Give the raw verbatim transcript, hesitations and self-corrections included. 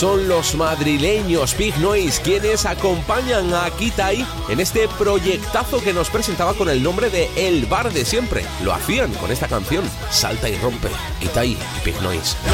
son los madrileños Big Noise quienes acompañan a Kitai en este proyectazo que nos presentaba con el nombre de El Bar de Siempre. Lo hacían con esta canción, Salta y Rompe, Kitai y Big Noise.